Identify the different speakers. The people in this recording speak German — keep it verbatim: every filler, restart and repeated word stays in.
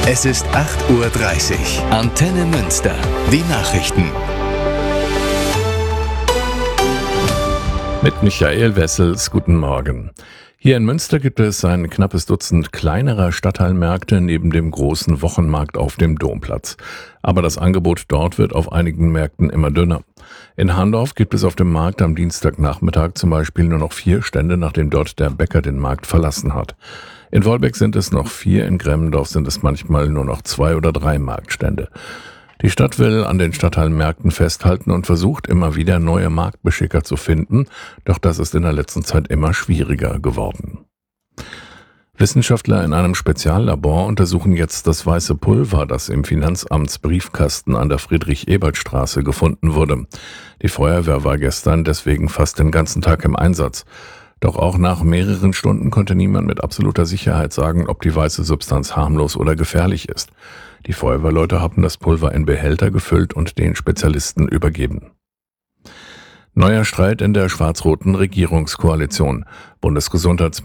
Speaker 1: Es ist acht Uhr dreißig. Antenne Münster. Die Nachrichten.
Speaker 2: Mit Michael Wessels, guten Morgen. Hier in Münster gibt es ein knappes Dutzend kleinerer Stadtteilmärkte neben dem großen Wochenmarkt auf dem Domplatz. Aber das Angebot dort wird auf einigen Märkten immer dünner. In Handorf gibt es auf dem Markt am Dienstagnachmittag zum Beispiel nur noch vier Stände, nachdem dort der Bäcker den Markt verlassen hat. In Wolbeck sind es noch vier, in Gremmendorf sind es manchmal nur noch zwei oder drei Marktstände. Die Stadt will an den Stadtteilmärkten festhalten und versucht immer wieder neue Marktbeschicker zu finden, doch das ist in der letzten Zeit immer schwieriger geworden. Wissenschaftler in einem Speziallabor untersuchen jetzt das weiße Pulver, das im Finanzamtsbriefkasten an der Friedrich-Ebert-Straße gefunden wurde. Die Feuerwehr war gestern deswegen fast den ganzen Tag im Einsatz. Doch auch nach mehreren Stunden konnte niemand mit absoluter Sicherheit sagen, ob die weiße Substanz harmlos oder gefährlich ist. Die Feuerwehrleute haben das Pulver in Behälter gefüllt und den Spezialisten übergeben. Neuer Streit in der schwarz-roten Regierungskoalition. Bundesgesundheitsminister